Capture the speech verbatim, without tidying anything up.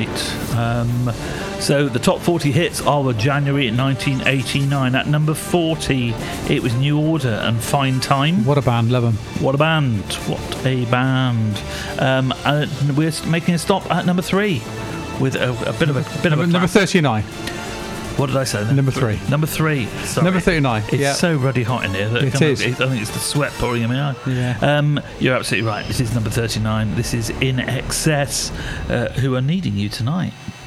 right. Um, so the top forty hits are January nineteen eighty-nine. At number forty, it was New Order and Fine Time. What a band, love them. What a band. What a band. Um, and we're making a stop at number three with a, a bit of a bit Number, of a number thirty-nine. What did I say? Number three. Number three. Sorry. Number thirty-nine. It's yeah. so ruddy hot in here. That It kind of- is. I think it's the sweat pouring in my eye. Yeah. Um, you're absolutely right. This is number thirty-nine. This is In Excess, uh, who are needing you tonight.